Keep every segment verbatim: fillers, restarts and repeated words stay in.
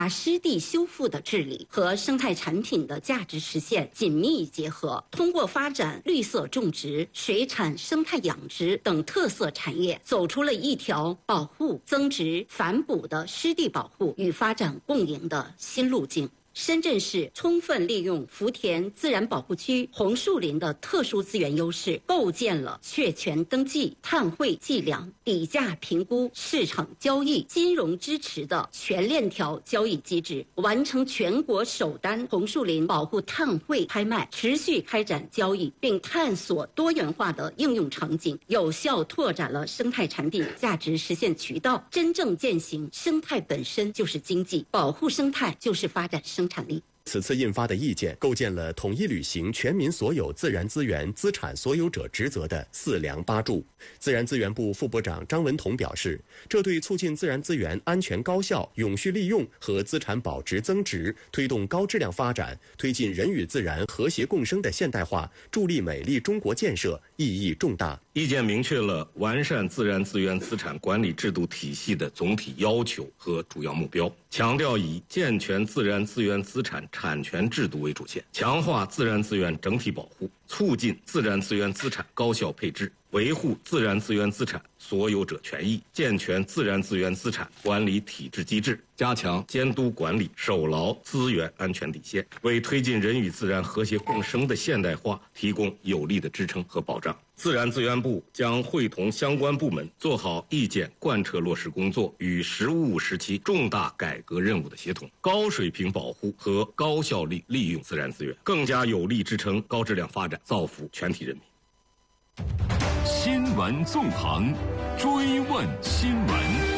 把湿地修复的治理和生态产品的价值实现紧密结合，通过发展绿色种植、水产生态养殖等特色产业，走出了一条保护、增值、反哺的湿地保护与发展共赢的新路径。深圳市充分利用福田自然保护区红树林的特殊资源优势，构建了确权登记、碳汇计量、底价评估、市场交易、金融支持的全链条交易机制，完成全国首单红树林保护碳汇拍卖，持续开展交易，并探索多元化的应用场景，有效拓展了生态产品价值实现渠道，真正践行生态本身就是经济，保护生态就是发展生产力。 此次印发的意见构建了统一履行全民所有自然资源资产所有者职责的四梁八柱。自然资源部副部长张文同表示，这对促进自然资源安全高效、永续利用和资产保值增值，推动高质量发展，推进人与自然和谐共生的现代化，助力美丽中国建设意义重大。 意见明确了完善自然资源资产管理制度体系的总体要求和主要目标，强调以健全自然资源资产产权制度为主线，强化自然资源整体保护，促进自然资源资产高效配置，维护自然资源资产所有者权益，健全自然资源资产管理体制机制，加强监督管理，守牢资源安全底线，为推进人与自然和谐共生的现代化提供有力的支撑和保障。自然资源部将会同相关部门做好意见贯彻落实工作与“十五五”时期重大改革任务的协同，高水平保护和高效率利用自然资源，更加有力支撑高质量发展，造福全体人民。 新闻纵横，追问新闻。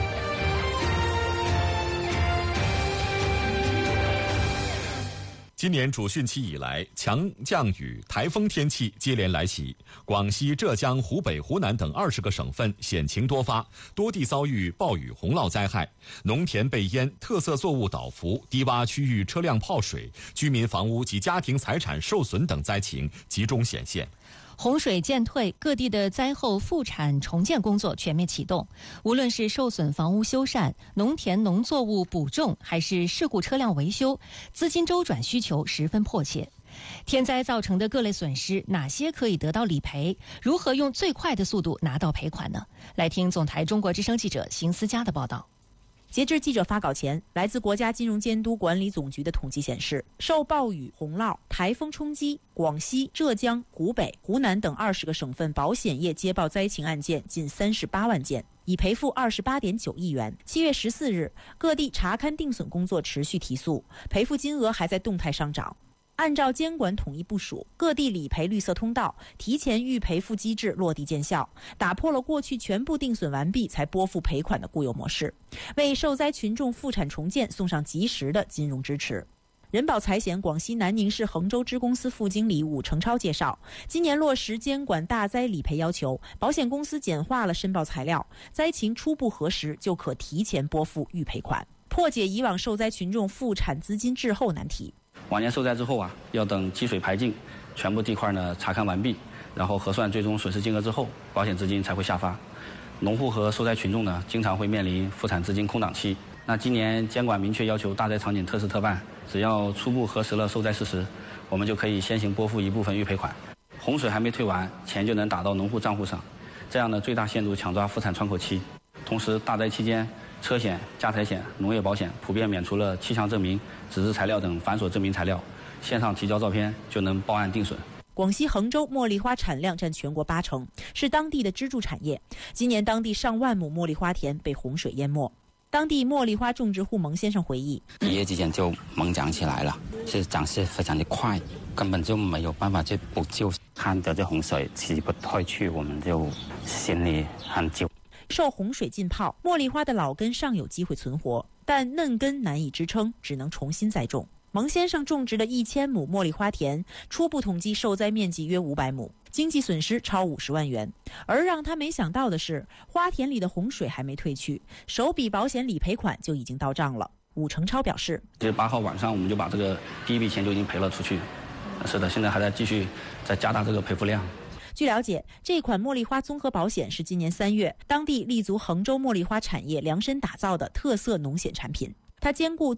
今年主汛期以来，强降雨、台风天气接连来袭，广西、浙江、湖北、湖南等二十个省份险情多发，多地遭遇暴雨洪涝灾害，农田被淹，特色作物倒伏，低洼区域车辆泡水，居民房屋及家庭财产受损等灾情集中显现。 洪水渐退，各地的灾后复产重建工作全面启动。无论是受损房屋修缮、农田农作物补种，还是事故车辆维修，资金周转需求十分迫切。天灾造成的各类损失，哪些可以得到理赔？如何用最快的速度拿到赔款呢？来听总台中国之声记者邢思佳的报道。 截至记者发稿前，来自国家金融监督管理总局的统计显示，受暴雨、洪涝、台风冲击，广西、浙江、湖北、湖南等二十个省份保险业接报灾情案件近三十八万件，已赔付二十八点九亿元。七月十四日，各地查勘定损工作持续提速，赔付金额还在动态上涨。按照监管统一部署，各地理赔绿色通道、提前预赔付机制落地见效，打破了过去全部定损完毕才拨付赔款的固有模式，为受灾群众复产重建送上及时的金融支持。人保财险广西南宁市衡州支公司副经理武成超介绍，今年落实监管大灾理赔要求，保险公司简化了申报材料，灾情初步核实就可提前拨付预赔款，破解以往受灾群众复产资金滞后难题。 往年受灾之后啊，要等积水排尽，全部地块呢查看完毕，然后核算最终损失金额之后，保险资金才会下发。农户和受灾群众呢，经常会面临复产资金空档期。那今年监管明确要求大灾场景特事特办，只要初步核实了受灾事实，我们就可以先行拨付一部分预赔款。洪水还没退完，钱就能打到农户账户上，这样呢最大限度抢抓复产窗口期。同时，大灾期间，车险、家财险、农业保险普遍免除了气象证明、纸质材料等繁琐证明材料，线上提交照片就能报案定损。 广西衡州茉莉花产量占全国八成，是当地的支柱产业。今年当地上万亩茉莉花田被洪水淹没。当地茉莉花种植户蒙先生回忆， 一夜之间就猛长起来了，是长势非常的快，根本就没有办法去补救。看着这洪水起不退去，我们就心里很揪。 受洪水浸泡，茉莉花的老根尚有机会存活，但嫩根难以支撑，只能重新栽种。蒙先生种植了一千亩茉莉花田，初步统计受灾面积约五百亩，经济损失超五十万元。而让他没想到的是，花田里的洪水还没退去，首笔保险理赔款就已经到账了。武成超表示， 十八号晚上我们就把这个第一笔钱就已经赔了出去。是的，现在还在继续在加大这个赔付量。 据了解，这款茉莉花综合保险是今年三月当地立足衡州茉莉花产业量身打造的特色农险产品，它兼顾